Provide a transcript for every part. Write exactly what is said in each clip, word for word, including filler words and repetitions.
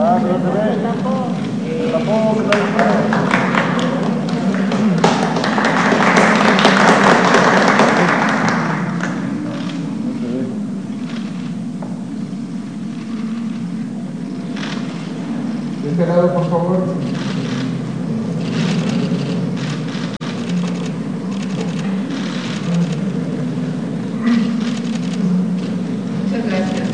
De este lado, por favor. Muchas gracias.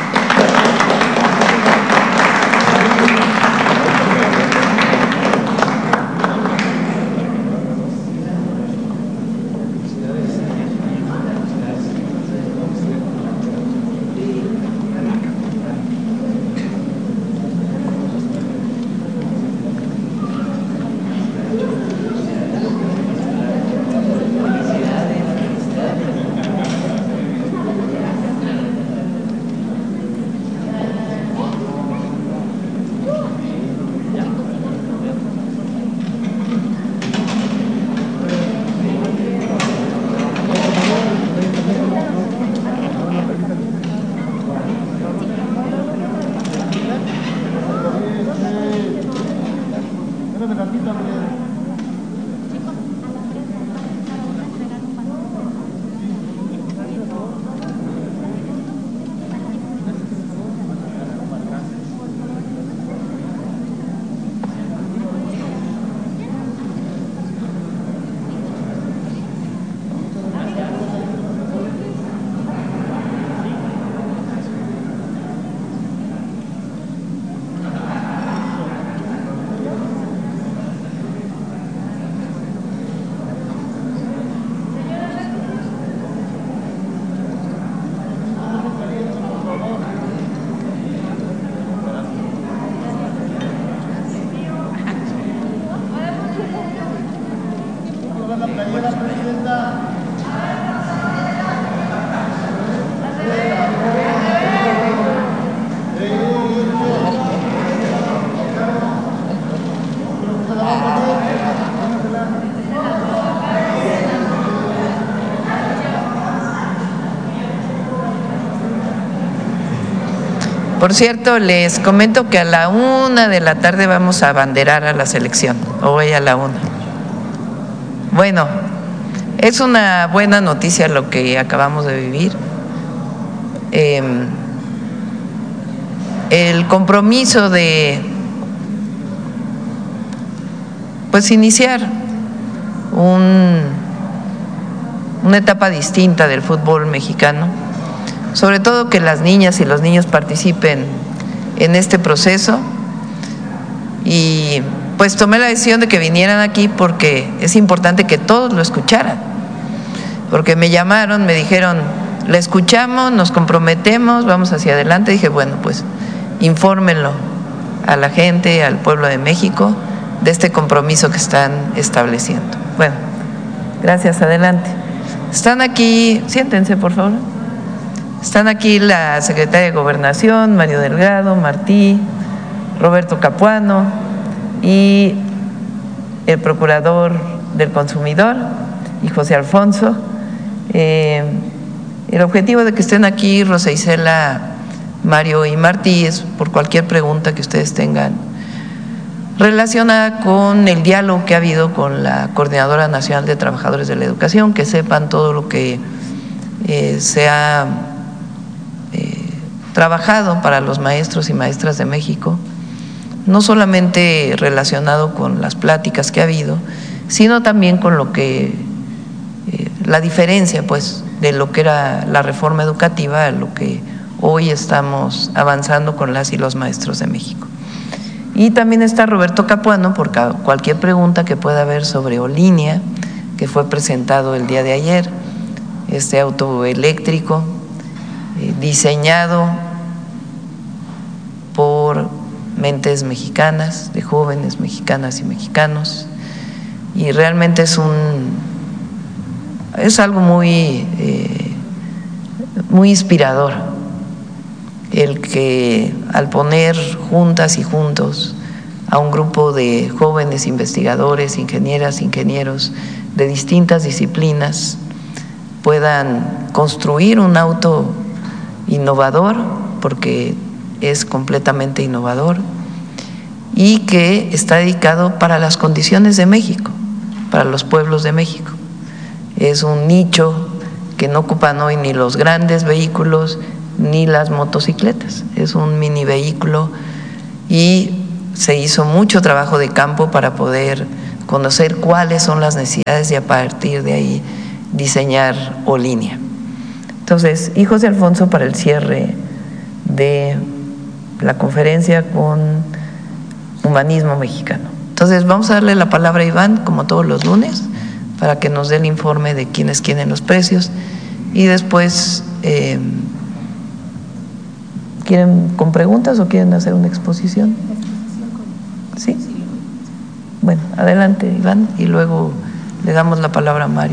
Por cierto, les comento que a la una de la tarde vamos a abanderar a la selección, hoy a la una. Bueno, es una buena noticia lo que acabamos de vivir. Eh, el compromiso de, pues, iniciar un, una etapa distinta del fútbol mexicano, sobre todo que las niñas y los niños participen en este proceso, y pues tomé la decisión de que vinieran aquí porque es importante que todos lo escucharan, porque me llamaron, me dijeron, la escuchamos, nos comprometemos, vamos hacia adelante. Dije, bueno, pues infórmenlo a la gente, al pueblo de México, de este compromiso que están estableciendo. Bueno, gracias, adelante. Están aquí, siéntense por favor. Están aquí la secretaria de Gobernación, Mario Delgado, Martí, Roberto Capuano y el procurador del consumidor y José Alfonso. Eh, el objetivo de que estén aquí Rosa Isela, Mario y Martí es por cualquier pregunta que ustedes tengan relacionada con el diálogo que ha habido con la Coordinadora Nacional de Trabajadores de la Educación, que sepan todo lo que eh, se ha eh, trabajado para los maestros y maestras de México, no solamente relacionado con las pláticas que ha habido, sino también con lo que, eh, la diferencia pues de lo que era la reforma educativa a lo que hoy estamos avanzando con las y los maestros de México. Y también está Roberto Capuano por cualquier pregunta que pueda haber sobre Olinia, que fue presentado el día de ayer, este auto eléctrico eh, diseñado por mentes mexicanas, de jóvenes mexicanas y mexicanos, y realmente es un es algo muy eh, muy inspirador el que al poner juntas y juntos a un grupo de jóvenes investigadores, ingenieras, ingenieros de distintas disciplinas puedan construir un auto innovador, porque es completamente innovador, y que está dedicado para las condiciones de México, para los pueblos de México. Es un nicho que no ocupan hoy ni los grandes vehículos ni las motocicletas, es un mini vehículo y se hizo mucho trabajo de campo para poder conocer cuáles son las necesidades y a partir de ahí diseñar o línea. Entonces, hijos de Alfonso, para el cierre de la conferencia con Humanismo Mexicano. Entonces, vamos a darle la palabra a Iván, como todos los lunes, para que nos dé el informe de quiénes quieren los precios y después, eh, ¿quieren con preguntas o quieren hacer una exposición? ¿Sí? Bueno, adelante, Iván, y luego le damos la palabra a Mario.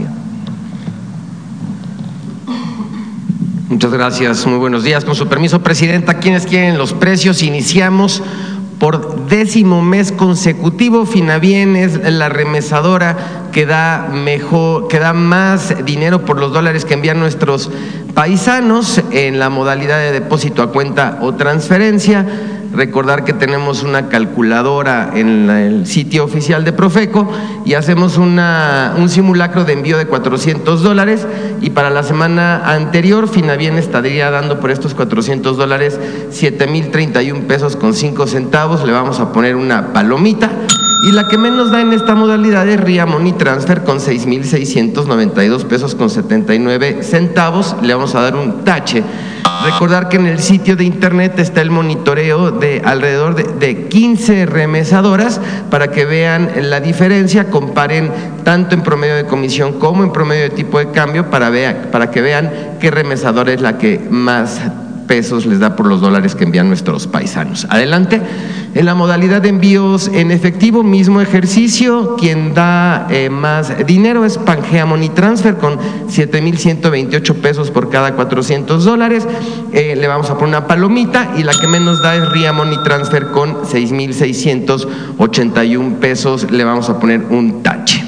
Muchas gracias, muy buenos días. Con su permiso, Presidenta, ¿quiénes quieren los precios? Iniciamos por décimo mes consecutivo. Finavien es la remesadora que da mejor, que da más dinero por los dólares que envían nuestros paisanos en la modalidad de depósito a cuenta o transferencia. Recordar que tenemos una calculadora en el sitio oficial de Profeco y hacemos una, un simulacro de envío de cuatrocientos dólares y para la semana anterior Finavien estaría dando por estos cuatrocientos dólares siete mil treinta y un pesos con cinco centavos. Le vamos a poner una palomita. Y la que menos da en esta modalidad es Ria Money Transfer con seis mil seiscientos noventa y dos pesos con setenta y nueve centavos. Le vamos a dar un tache. Recordar que en el sitio de internet está el monitoreo de alrededor de, de quince remesadoras para que vean la diferencia, comparen tanto en promedio de comisión como en promedio de tipo de cambio para, vea, para que vean qué remesadora es la que más pesos les da por los dólares que envían nuestros paisanos. Adelante. En la modalidad de envíos en efectivo, mismo ejercicio, quien da eh, más dinero es Pangea Money Transfer con siete mil ciento veintiocho pesos por cada cuatrocientos dólares. Eh, le vamos a poner una palomita y la que menos da es Ria Money Transfer con seis mil seiscientos ochenta y un pesos. Le vamos a poner un tache.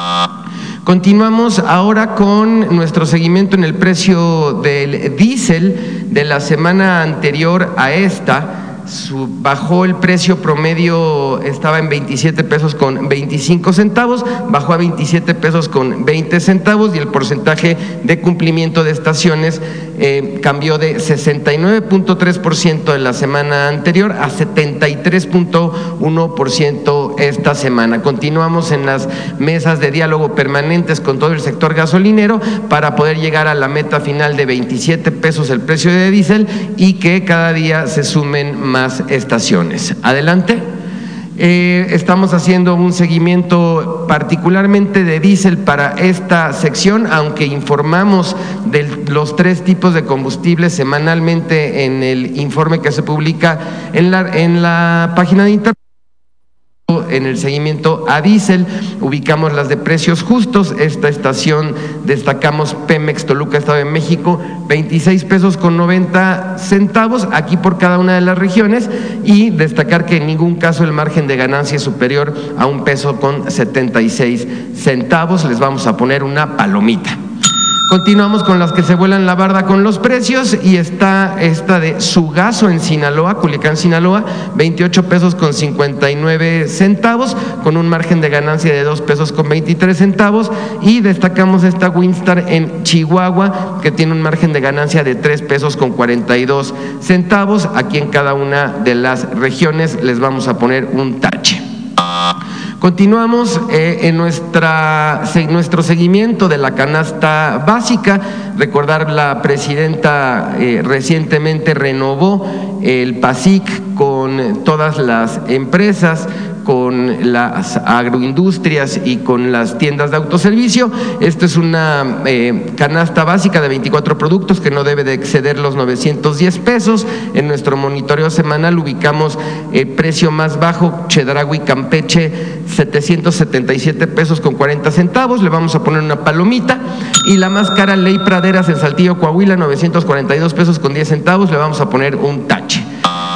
Continuamos ahora con nuestro seguimiento en el precio del diésel de la semana anterior a esta. Su, bajó el precio promedio, estaba en veintisiete pesos con veinticinco centavos, bajó a veintisiete pesos con veinte centavos y el porcentaje de cumplimiento de estaciones eh, cambió de sesenta y nueve punto tres por ciento de la semana anterior a setenta y tres punto uno por ciento esta semana. Continuamos en las mesas de diálogo permanentes con todo el sector gasolinero para poder llegar a la meta final de veintisiete pesos el precio de diésel y que cada día se sumen más más estaciones. Adelante. Eh, estamos haciendo un seguimiento particularmente de diésel para esta sección, aunque informamos de los tres tipos de combustibles semanalmente en el informe que se publica en la, en la página de internet. En el seguimiento a diésel ubicamos las de precios justos. Esta estación destacamos Pemex Toluca, Estado de México, veintiséis pesos con noventa centavos aquí por cada una de las regiones, y destacar que en ningún caso el margen de ganancia es superior a un peso con setenta y seis centavos. Les vamos a poner una palomita. Continuamos con las que se vuelan la barda con los precios y está esta de Sugaso en Sinaloa, Culiacán, Sinaloa, veintiocho pesos con cincuenta y nueve centavos con un margen de ganancia de dos pesos con veintitrés centavos, y destacamos esta Winstar en Chihuahua que tiene un margen de ganancia de tres pesos con cuarenta y dos centavos. Aquí en cada una de las regiones les vamos a poner un tache. Continuamos eh, en nuestra, se, nuestro seguimiento de la canasta básica. Recordar, la presidenta eh, recientemente renovó el PASIC con todas las empresas, con las agroindustrias y con las tiendas de autoservicio. Esto es una eh, canasta básica de veinticuatro productos que no debe de exceder los novecientos diez pesos. En nuestro monitoreo semanal ubicamos el precio más bajo, Chedraui Campeche, setecientos setenta y siete pesos con cuarenta centavos. Le vamos a poner una palomita. Y la más cara, Ley Praderas en Saltillo, Coahuila, novecientos cuarenta y dos pesos con diez centavos. Le vamos a poner un tache.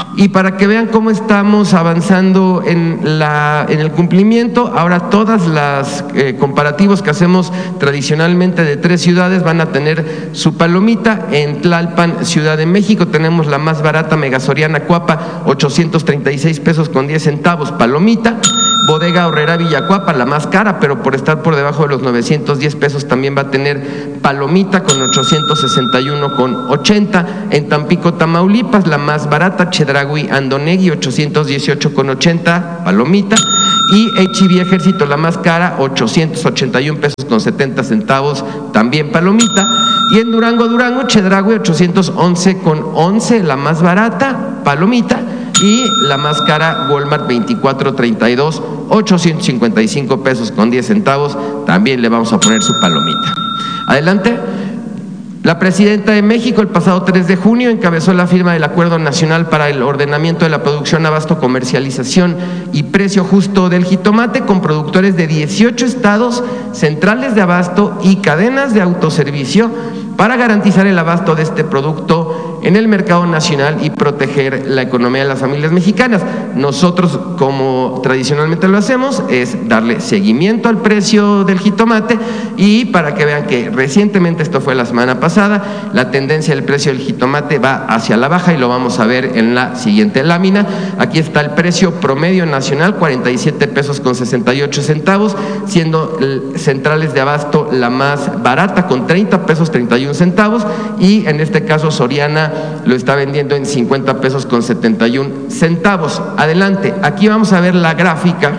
Y para que vean cómo estamos avanzando en, la, en el cumplimiento, ahora todas las eh, comparativos que hacemos tradicionalmente de tres ciudades van a tener su palomita. En Tlalpan, Ciudad de México, tenemos la más barata, Mega Soriana Cuapa, ochocientos treinta y seis pesos con diez centavos, palomita. Bodega Aurrera Villacuapa, la más cara, pero por estar por debajo de los novecientos diez pesos también va a tener palomita con ochocientos sesenta y uno con ochenta. En Tampico, Tamaulipas, la más barata, Chedraui Andonegui, ochocientos dieciocho con ochenta, palomita. Y H E B Ejército, la más cara, ochocientos ochenta y un pesos con setenta centavos, también palomita. Y en Durango, Durango, Chedraui, ochocientos once con once, la más barata, palomita. Y la más cara, Walmart, veinticuatro treinta y dos, ochocientos cincuenta y cinco pesos con diez centavos, también le vamos a poner su palomita. Adelante. La presidenta de México el pasado tres de junio encabezó la firma del Acuerdo Nacional para el Ordenamiento de la Producción, Abasto, Comercialización y Precio Justo del Jitomate con productores de dieciocho estados, centrales de abasto y cadenas de autoservicio para garantizar el abasto de este producto en el mercado nacional y proteger la economía de las familias mexicanas. Nosotros, como tradicionalmente lo hacemos, es darle seguimiento al precio del jitomate, y para que vean que recientemente, esto fue la semana pasada, la tendencia del precio del jitomate va hacia la baja y lo vamos a ver en la siguiente lámina. Aquí está el precio promedio nacional, cuarenta y siete pesos con sesenta y ocho centavos, siendo centrales de abasto la más barata con treinta pesos treinta y un centavos, y en este caso Soriana lo está vendiendo en cincuenta pesos con setenta y un centavos. Adelante, aquí vamos a ver la gráfica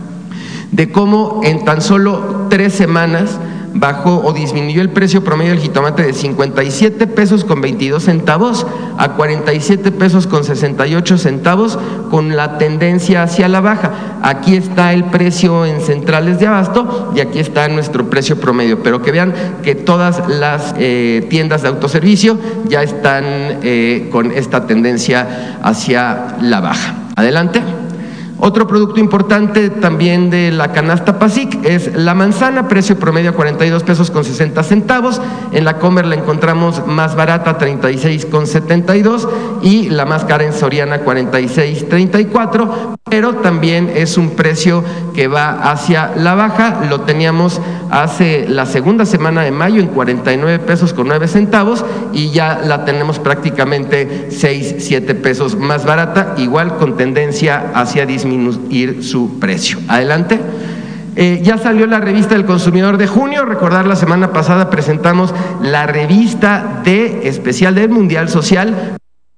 de cómo en tan solo tres semanas bajó o disminuyó el precio promedio del jitomate de cincuenta y siete pesos con veintidós centavos a cuarenta y siete pesos con sesenta y ocho centavos, con la tendencia hacia la baja. Aquí está el precio en centrales de abasto y aquí está nuestro precio promedio, pero que vean que todas las eh, tiendas de autoservicio ya están eh, con esta tendencia hacia la baja. Adelante. Otro producto importante también de la canasta PASIC es la manzana, precio promedio a cuarenta y dos pesos con sesenta centavos. En la Comer la encontramos más barata, treinta y seis con setenta y dos, y la más cara en Soriana, cuarenta y seis treinta y cuatro, pero también es un precio que va hacia la baja. Lo teníamos hace la segunda semana de mayo en cuarenta y nueve pesos con nueve centavos y ya la tenemos prácticamente seis, siete pesos más barata, igual con tendencia hacia disminuir su precio. Adelante. Eh, ya salió la revista del consumidor de junio. Recordar, la semana pasada presentamos la revista de especial del Mundial Social.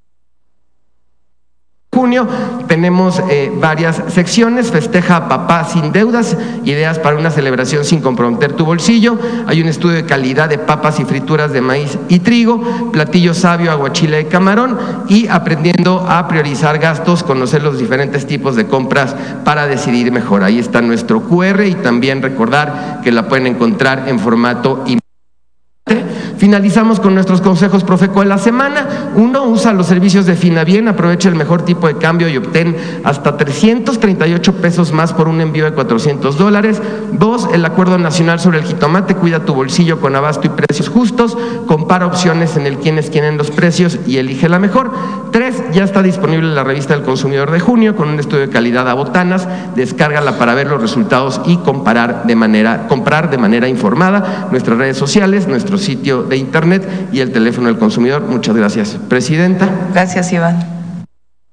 Junio tenemos eh, varias secciones. Festeja a papá sin deudas, ideas para una celebración sin comprometer tu bolsillo. Hay un estudio de calidad de papas y frituras de maíz y trigo, platillo sabio, aguachile de camarón, y aprendiendo a priorizar gastos, conocer los diferentes tipos de compras para decidir mejor. Ahí está nuestro cu erre, y también recordar que la pueden encontrar en formato impreso. Finalizamos con nuestros consejos Profeco de la semana. Uno, usa los servicios de Finabien, aprovecha el mejor tipo de cambio y obtén hasta trescientos treinta y ocho pesos más por un envío de cuatrocientos dólares. Dos, el Acuerdo Nacional sobre el Jitomate, cuida tu bolsillo con abasto y precios justos, compara opciones en el quiénes quieren los precios y elige la mejor. Tres, ya está disponible la revista del consumidor de junio con un estudio de calidad a botanas, descárgala para ver los resultados y comparar de manera, comprar de manera informada. Nuestras redes sociales, nuestro sitio de internet y el teléfono del consumidor. Muchas gracias, presidenta. Gracias, Iván.